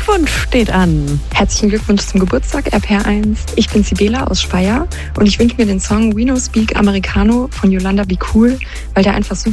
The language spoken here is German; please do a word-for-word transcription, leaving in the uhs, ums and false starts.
Glückwunsch steht an. Herzlichen Glückwunsch zum Geburtstag, R P R eins. Ich bin Sibela aus Speyer und ich wünsche mir den Song We No Speak Americano von Yolanda Be Cool, weil der einfach super